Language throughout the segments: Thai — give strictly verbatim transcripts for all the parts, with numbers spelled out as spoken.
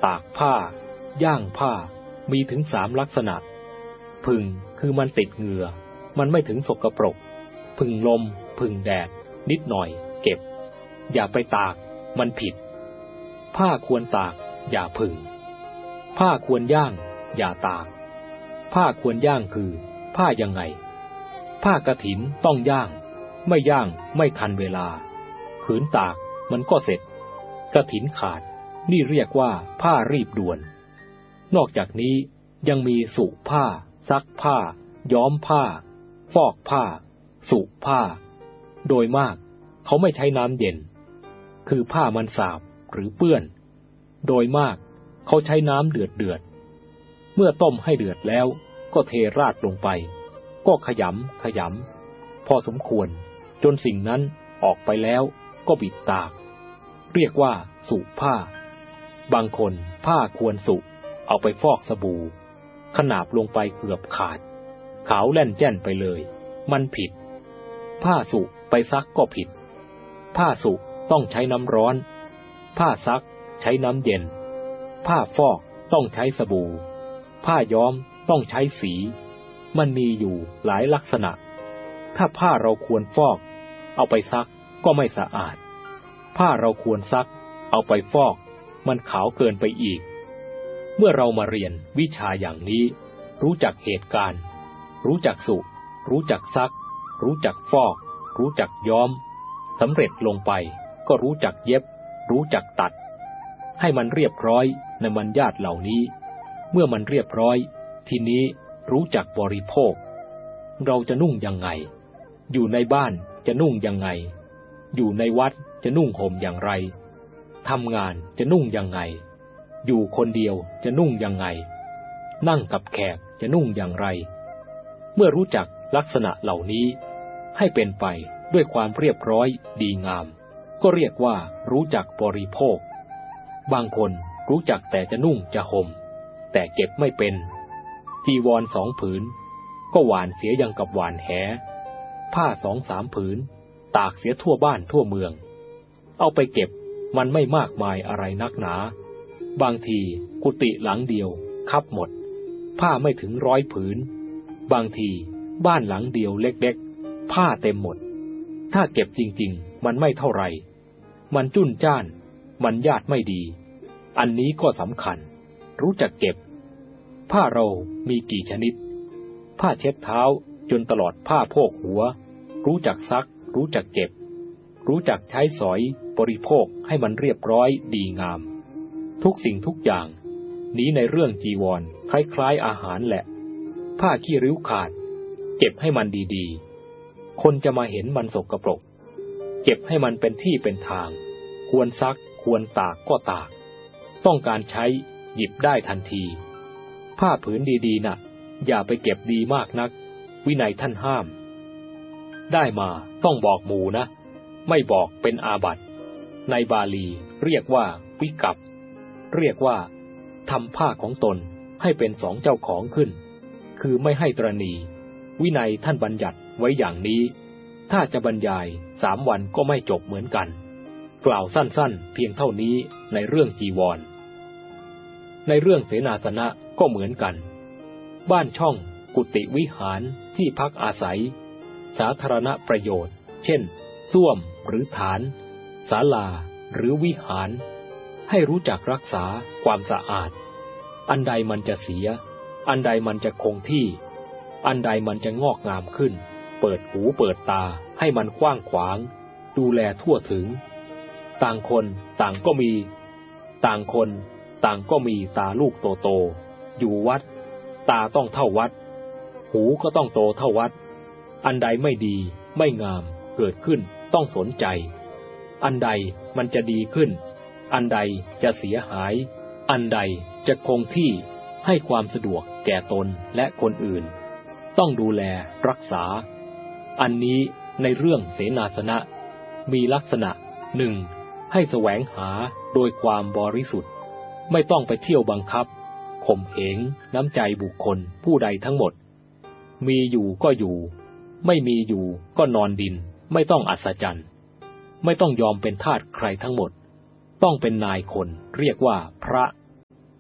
ตากผ้าย่างผ้ามีถึงสามลักษณะผึ่งคือมันติดเหงื่อมันไม่ถึงสกปรกผึ่งลมผึ่งแดดนิดหน่อยเก็บอย่าไปตากมันผิดผ้าควรตากอย่าผึ่งผ้าควรย่างอย่าตากผ้าควรย่างคือผ้ายังไงผ้ากฐินต้องย่างไม่ย่างไม่ทันเวลาขืนตากมันก็เสร็จกฐินขาดนี่เรียกว่าผ้ารีบด่วนนอกจากนี้ยังมีสุผ้าซักผ้าย้อมผ้าฟอกผ้าสุผ้าโดยมากเขาไม่ใช้น้ำเย็นคือผ้ามันสาบหรือเปื้อนโดยมากเขาใช้น้ำเดือดเดือดเมื่อต้มให้เดือดแล้วก็เทราดลงไปก็ขยำขยำพอสมควรจนสิ่งนั้นออกไปแล้วก็บิดตากเรียกว่าสุผ้าบางคนผ้าควรสุเอาไปฟอกสบู่ขนาบลงไปเกือบขาดขาวแล่นแจ้นไปเลยมันผิดผ้าสุไปซักก็ผิดผ้าสุต้องใช้น้ำร้อนผ้าซักใช้น้ำเย็นผ้าฟอกต้องใช้สบู่ผ้าย้อมต้องใช้สีมันมีอยู่หลายลักษณะถ้าผ้าเราควรฟอกเอาไปซักก็ไม่สะอาดผ้าเราควรซักเอาไปฟอกมันขาวเกินไปอีกเมื่อเรามาเรียนวิชาอย่างนี้รู้จักเหตุการณ์รู้จักสุรู้จักซักรู้จักฟอกรู้จักย้อมสำเร็จลงไปก็รู้จักเย็บรู้จักตัดให้มันเรียบร้อยในมัญญาติเหล่านี้เมื่อมันเรียบร้อยทีนี้รู้จักบริโภคเราจะนุ่งยังไงอยู่ในบ้านจะนุ่งยังไงอยู่ในวัดจะนุ่งห่มอย่างไรทำงานจะนุ่งยังไงอยู่คนเดียวจะนุ่งยังไงนั่งกับแขกจะนุ่งอย่างไรเมื่อรู้จักลักษณะเหล่านี้ให้เป็นไปด้วยความเรียบร้อยดีงามก็เรียกว่ารู้จักบริโภคบางคนรู้จักแต่จะนุ่งจะห่มแต่เก็บไม่เป็นจีวรสองผืนก็หวานเสียยังกับหวานแหผ้าสองสามผืนตากเสียทั่วบ้านทั่วเมืองเอาไปเก็บมันไม่มากมายอะไรนักหนาบางทีกุฏิหลังเดียวคับหมดผ้าไม่ถึงร้อยผืนบางทีบ้านหลังเดียวเล็กๆผ้าเต็มหมดถ้าเก็บจริงๆมันไม่เท่าไหร่มันจุ้นจ้านมันญาติไม่ดีอันนี้ก็สำคัญรู้จักเก็บผ้าเรามีกี่ชนิดผ้าเช็ดเท้าจนตลอดผ้าโพกหัวรู้จักซักรู้จักเก็บรู้จักใช้สอยบริโภคให้มันเรียบร้อยดีงามทุกสิ่งทุกอย่างนี้ในเรื่องจีวรคล้ายๆอาหารแหละผ้าขี้ริ้วขาดเก็บให้มันดีๆคนจะมาเห็นมันสกปรกเก็บให้มันเป็นที่เป็นทางควรซักควรตากก็ตากต้องการใช้หยิบได้ทันทีผ้าผืนดีๆน่ะอย่าไปเก็บดีมากนักวินัยท่านห้ามได้มาต้องบอกหมู่นะไม่บอกเป็นอาบัติในบาลีเรียกว่าวิกัปเรียกว่าทำผ้าของตนให้เป็นสองเจ้าของขึ้นคือไม่ให้ตรณีวินัยท่านบัญญัติไว้อย่างนี้ถ้าจะบรรยายสามวันก็ไม่จบเหมือนกันกล่าวสั้นๆเพียงเท่านี้ในเรื่องจีวรในเรื่องเสนาสนะก็เหมือนกันบ้านช่องกุฏิวิหารที่พักอาศัยสาธารณประโยชน์เช่นส้วมหรือฐานศาลาหรือวิหารให้รู้จักรักษาความสะอาดอันใดมันจะเสียอันใดมันจะคงที่อันใดมันจะงอกงามขึ้นเปิดหูเปิดตาให้มันกว้างขวางดูแลทั่วถึงต่างคนต่างก็มีต่างคนต่างก็มีตาลูกโตๆอยู่วัดตาต้องเท่าวัดหูก็ต้องโตเท่าวัดอันใดไม่ดีไม่งามเกิดขึ้นต้องสนใจอันใดมันจะดีขึ้นอันใดจะเสียหายอันใดจะคงที่ให้ความสะดวกแก่ตนและคนอื่นต้องดูแลรักษาอันนี้ในเรื่องเสนาสนะมีลักษณะหนึ่งให้แสวงหาโดยความบริสุทธิ์ไม่ต้องไปเที่ยวบังคับข่มเหงน้ำใจบุคคลผู้ใดทั้งหมดมีอยู่ก็อยู่ไม่มีอยู่ก็นอนดินไม่ต้องอัศจรรย์ไม่ต้องยอมเป็นทาสใครทั้งหมดต้องเป็นนายคนเรียกว่าพระ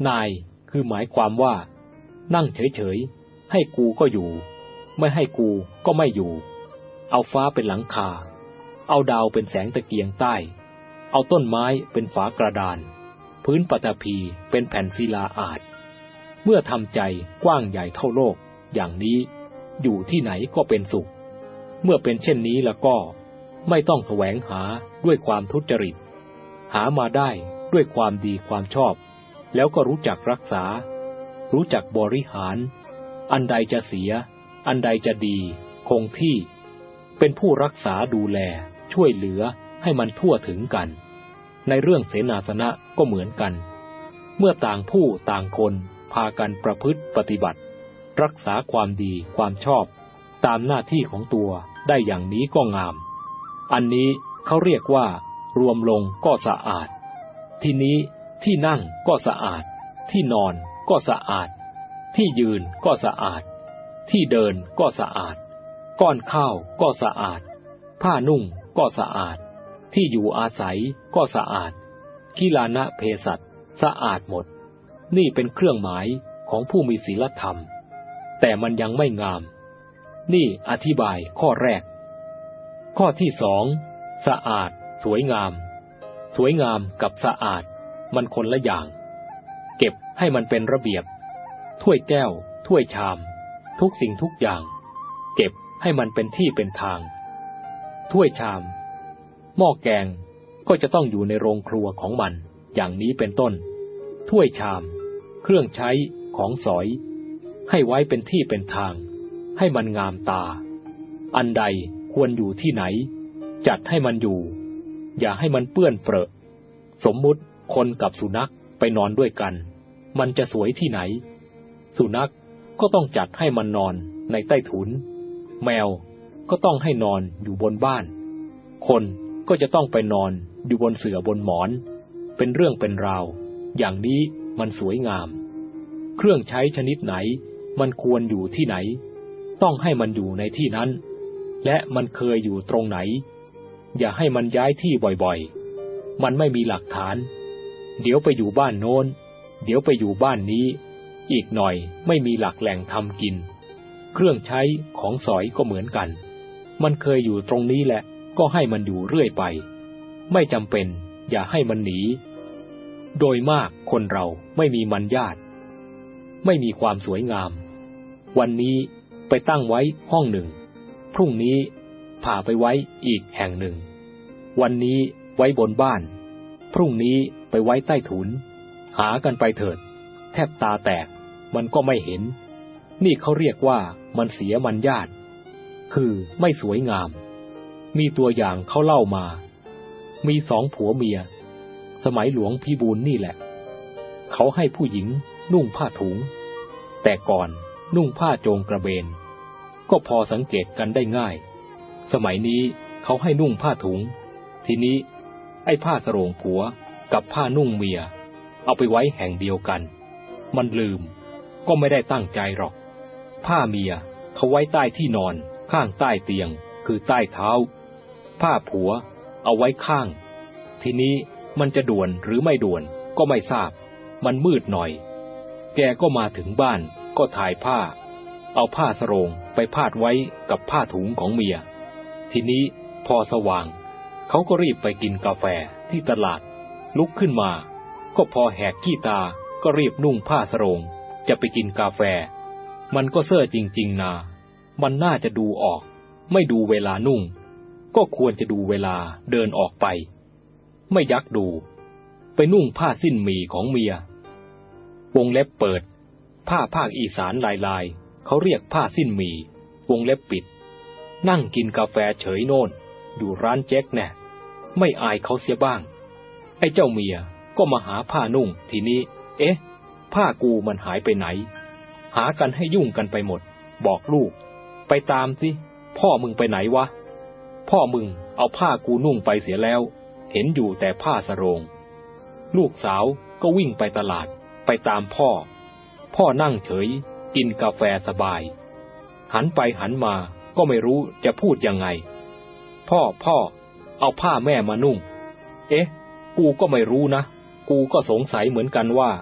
นายคือหมายความว่านั่งเฉยๆให้กูก็อยู่ไม่ให้กูก็ไม่อยู่เอาฟ้าเป็นหลังคาเอาดาวเป็นแสงตะเกียงใต้เอาต้นไม้เป็นฝากระดานพื้นปฐพีเป็นแผ่นศิลาอาจเมื่อทำใจกว้างใหญ่เท่าโลกอย่างนี้อยู่ที่ไหนก็เป็นสุขเมื่อเป็นเช่นนี้แล้วก็ไม่ต้องแสวงหาด้วยความทุจริตหามาได้ด้วยความดีความชอบแล้วก็รู้จักรักษารู้จักบริหารอันใดจะเสียอันใดจะดีคงที่เป็นผู้รักษาดูแลช่วยเหลือให้มันทั่วถึงกันในเรื่องเสนาสนะก็เหมือนกันเมื่อต่างผู้ต่างคนพากันประพฤติปฏิบัติรักษาความดีความชอบตามหน้าที่ของตัวได้อย่างนี้ก็งามอันนี้เขาเรียกว่ารวมลงก็สะอาดทีนี้ที่นั่งก็สะอาดที่นอนก็สะอาดที่ยืนก็สะอาดที่เดินก็สะอาดก้อนข้าวก็สะอาดผ้านุ่งก็สะอาดที่อยู่อาศัยก็สะอาดกิลานะเภสัชสะอาดหมดนี่เป็นเครื่องหมายของผู้มีศีลธรรมแต่มันยังไม่งามนี่อธิบายข้อแรกข้อที่สองสะอาดสวยงามสวยงามกับสะอาดมันคนละอย่างเก็บให้มันเป็นระเบียบถ้วยแก้วถ้วยชามทุกสิ่งทุกอย่างเก็บให้มันเป็นที่เป็นทางถ้วยชามหม้อแกงก็จะต้องอยู่ในโรงครัวของมันอย่างนี้เป็นต้นถ้วยชามเครื่องใช้ของสอยให้ไว้เป็นที่เป็นทางให้มันงามตาอันใดควรอยู่ที่ไหนจัดให้มันอยู่อย่าให้มันเปื้อนเปรอะสมมุติคนกับสุนัขไปนอนด้วยกันมันจะสวยที่ไหนสุนัขก็ต้องจัดให้มันนอนในใต้ถุนแมวก็ต้องให้นอนอยู่บนบ้านคนก็จะต้องไปนอนอยู่บนเสื่อบนหมอนเป็นเรื่องเป็นราวอย่างนี้มันสวยงามเครื่องใช้ชนิดไหนมันควรอยู่ที่ไหนต้องให้มันอยู่ในที่นั้นและมันเคยอยู่ตรงไหนอย่าให้มันย้ายที่บ่อยๆมันไม่มีหลักฐานเดี๋ยวไปอยู่บ้านโน้นเดี๋ยวไปอยู่บ้านนี้อีกหน่อยไม่มีหลักแหล่งทำกินเครื่องใช้ของสอยก็เหมือนกันมันเคยอยู่ตรงนี้แหละก็ให้มันอยู่เรื่อยไปไม่จำเป็นอย่าให้มันหนีโดยมากคนเราไม่มีมัญญาตไม่มีความสวยงามวันนี้ไปตั้งไว้ห้องหนึ่งพรุ่งนี้พาไปไว้อีกแห่งหนึ่งวันนี้ไว้บนบ้านพรุ่งนี้ไปไว้ใต้ถุนหากันไปเถิดแทบตาแตกมันก็ไม่เห็นนี่เขาเรียกว่ามันเสียมัญญาตคือไม่สวยงามมีตัวอย่างเขาเล่ามามีสองผัวเมียสมัยหลวงพิบูลนี่แหละเขาให้ผู้หญิงนุ่งผ้าถุงแต่ก่อนนุ่งผ้าโจงกระเบนก็พอสังเกตกันได้ง่ายสมัยนี้เขาให้นุ่งผ้าถุงทีนี้ไอ้ผ้าสโรงผัวกับผ้านุ่งเมียเอาไปไว้แห่งเดียวกันมันลืมก็ไม่ได้ตั้งใจหรอกผ้าเมียเขาไว้ใต้ที่นอนข้างใต้เตียงคือใต้เท้าผ้าผัวเอาไว้ข้างทีนี้มันจะด่วนหรือไม่ด่วนก็ไม่ทราบมันมืดหน่อยแกก็มาถึงบ้านก็ถ่ายผ้าเอาผ้าสโรงไปพาดไว้กับผ้าถุงของเมียทีนี้พอสว่างเขาก็รีบไปกินกาแฟที่ตลาดลุกขึ้นมาก็พอแหกขี้ตาก็รีบนุ่งผ้าสโรงจะไปกินกาแฟมันก็เซ่อจริงๆนามันน่าจะดูออกไม่ดูเวลานุ่งก็ควรจะดูเวลาเดินออกไปไม่ยักดูไปนุ่งผ้าสิ้นหมี่ของเมียวงเล็บเปิดผ้าภาคอีสานลายลายเขาเรียกผ้าสิ้นหมี่วงเล็บปิดนั่งกินกาแฟเฉยโน่นอยู่ร้านแจ็คแน่ไม่อายเขาเสียบ้างไอ้เจ้าเมียก็มาหาผ้านุ่งทีนี้เอ๊ะผ้ากูมันหายไปไหนหากันให้ยุ่งกันไปหมดบอกลูกไปตามสิพ่อมึงไปไหนวะพ่อมึงเอาผ้ากูนุ่งไปเสียแล้วเห็นอยู่แต่ผ้าสโรงลูกสาวก็วิ่งไปตลาดไปตามพ่อพ่อนั่งเฉยกินกาแฟสบายหันไปหันมาก็ไม่รู้จะพูดยังไงพ่อพ่อเอาผ้าแม่มานุ่งเอ๊ะกูก็ไม่รู้นะกูก็สงสัยเหมือนกันว่า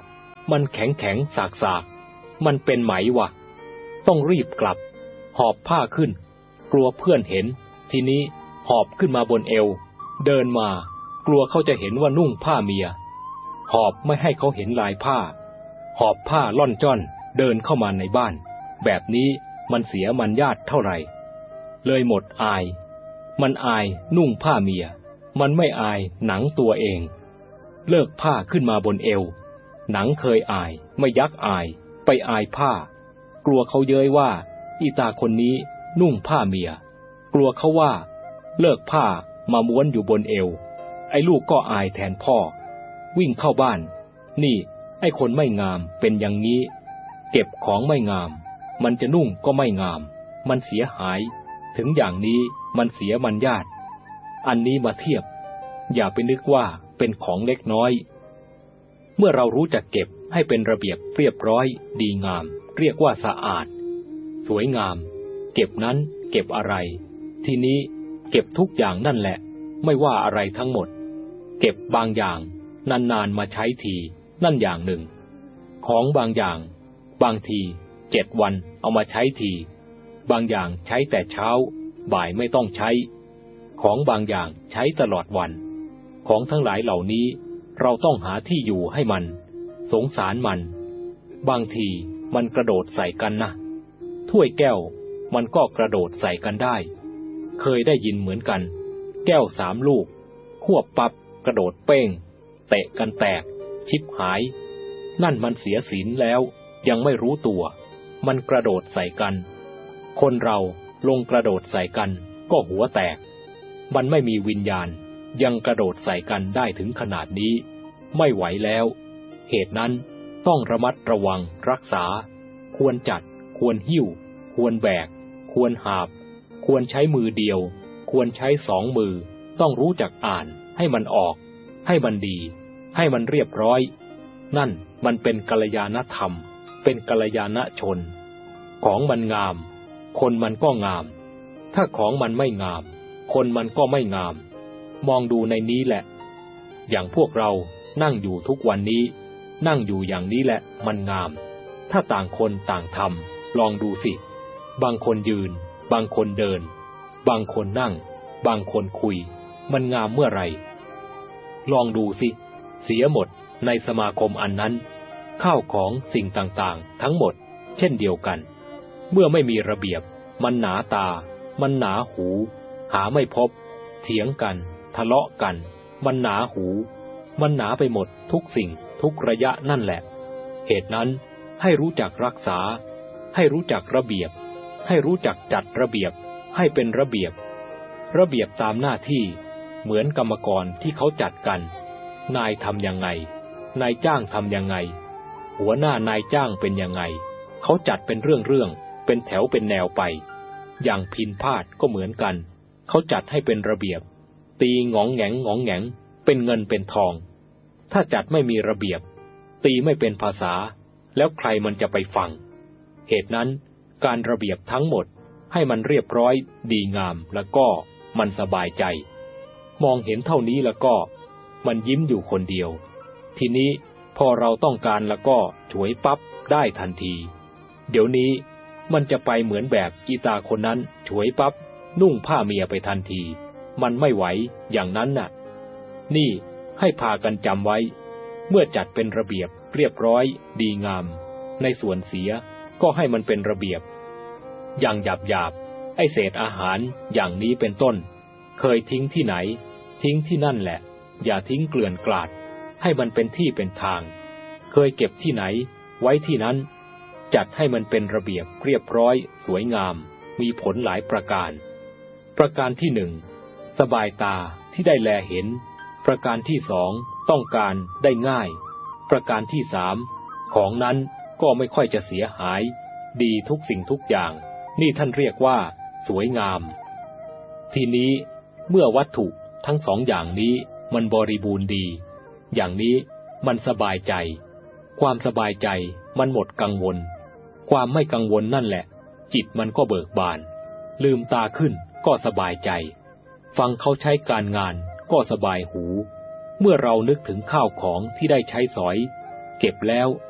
มันแข็งแข็งสากสากมันเป็นไหมวะต้องรีบกลับหอบผ้าขึ้นกลัวเพื่อนเห็นทีนี้หอบขึ้นมาบนเอวเดินมากลัวเขาจะเห็นว่านุ่งผ้าเมียหอบไม่ให้เขาเห็นลายผ้าหอบผ้าล่อนจ้อนเดินเข้ามาในบ้านแบบนี้มันเสียมารยาทเท่าไหร่เลยหมดอายมันอายนุ่งผ้าเมียมันไม่อายหนังตัวเองเลิกผ้าขึ้นมาบนเอวหนังเคยอายไม่ยักอายไปอายผ้ากลัวเขาเย้ยว่าอีตาคนนี้นุ่งผ้าเมียกลัวเขาว่าเลิกผ้ามาม้วนอยู่บนเอวไอ้ลูกก็อายแทนพ่อวิ่งเข้าบ้านนี่ไอ้คนไม่งามเป็นอย่างนี้เก็บของไม่งามมันจะนุ่งก็ไม่งามมันเสียหายถึงอย่างนี้มันเสียมารยาทอันนี้มาเทียบอย่าไปนึกว่าเป็นของเล็กน้อยเมื่อเรารู้จักเก็บให้เป็นระเบียบเรียบร้อยดีงามเรียกว่าสะอาดสวยงามเก็บนั้นเก็บอะไรทีนี้เก็บทุกอย่างนั่นแหละไม่ว่าอะไรทั้งหมดเก็บบางอย่างนานๆมาใช้ทีนั่นอย่างหนึ่งของบางอย่างบางทีเจ็ดวันเอามาใช้ทีบางอย่างใช้แต่เช้าบ่ายไม่ต้องใช้ของบางอย่างใช้ตลอดวันของทั้งหลายเหล่านี้เราต้องหาที่อยู่ให้มันสงสารมันบางทีมันกระโดดใส่กันนะถ้วยแก้วมันก็กระโดดใส่กันได้เคยได้ยินเหมือนกันแก้วสามลูกควบปับกระโดดเป้งเตะกันแตกชิบหายนั่นมันเสียศีลแล้วยังไม่รู้ตัวมันกระโดดใส่กันคนเราลงกระโดดใส่กันก็หัวแตกมันไม่มีวิญญาณยังกระโดดใส่กันได้ถึงขนาดนี้ไม่ไหวแล้วเหตุนั้นต้องระมัดระวังรักษาควรจัดควรหิ้วควรแบกควรหาบควรใช้มือเดียวควรใช้สองมือต้องรู้จักอ่านให้มันออกให้มันดีให้มันเรียบร้อยนั่นมันเป็นกัลยาณธรรมเป็นกัลยาณชนของมันงามคนมันก็งามถ้าของมันไม่งามคนมันก็ไม่งามมองดูในนี้แหละอย่างพวกเรานั่งอยู่ทุกวันนี้นั่งอยู่อย่างนี้แหละมันงามถ้าต่างคนต่างทำลองดูสิบางคนยืนบางคนเดินบางคนนั่งบางคนคุยมันงามเมื่อไหร่ลองดูสิเสียหมดในสมาคมอันนั้นข้าวของสิ่งต่างๆทั้งหมดเช่นเดียวกันเมื่อไม่มีระเบียบมันหนาตามันหนาหูหาไม่พบเถียงกันทะเลาะกันมันหนาหูมันหนาไปหมดทุกสิ่งทุกระยะนั่นแหละเหตุนั้นให้รู้จักรักษาให้รู้จักระเบียบให้รู้จักจัดระเบียบให้เป็นระเบียบระเบียบตามหน้าที่เหมือนกรรมกรที่เขาจัดกันนายทำยังไงนายจ้างทำยังไงหัวหน้านายจ้างเป็นยังไงเขาจัดเป็นเรื่องๆเป็นแถวเป็นแนวไปอย่างพิณพาทย์ก็เหมือนกันเขาจัดให้เป็นระเบียบตีหงองแหงหงองแหงเป็นเงินเป็นทองถ้าจัดไม่มีระเบียบตีไม่เป็นภาษาแล้วใครมันจะไปฟังเหตุนั้นการระเบียบทั้งหมดให้มันเรียบร้อยดีงามแล้วก็มันสบายใจมองเห็นเท่านี้แล้วก็มันยิ้มอยู่คนเดียวทีนี้พอเราต้องการแล้วก็ฉวยปั๊บได้ทันทีเดี๋ยวนี้มันจะไปเหมือนแบบอีตาคนนั้นฉวยปั๊บนุ่งผ้าเมียไปทันทีมันไม่ไหวอย่างนั้นน่ะนี่ให้พากันจำไว้เมื่อจัดเป็นระเบียบเรียบร้อยดีงามในส่วนเสียก็ให้มันเป็นระเบียบอย่างหยาบหยาบไอ้เศษอาหารอย่างนี้เป็นต้นเคยทิ้งที่ไหนทิ้งที่นั่นแหละอย่าทิ้งเกลื่อนกลาดให้มันเป็นที่เป็นทางเคยเก็บที่ไหนไว้ที่นั้นจัดให้มันเป็นระเบียบเรียบร้อยสวยงามมีผลหลายประการประการที่หนึ่งสบายตาที่ได้แลเห็นประการที่สองต้องการได้ง่ายประการที่สามของนั้นก็ไม่ค่อยจะเสียหายดีทุกสิ่งทุกอย่างนี่ท่านเรียกว่าสวยงามทีนี้เมื่อวัตถุทั้งสองอย่างนี้มันบริบูรณ์ดีอย่างนี้มันสบายใจความสบายใจมันหมดกังวลความไม่กังวลนั่นแหละจิตมันก็เบิกบานลืมตาขึ้นก็สบายใจฟังเขาใช้การงานก็สบายหูเมื่อเรานึกถึงข้าวของที่ได้ใช้สอยเก็บแล้ว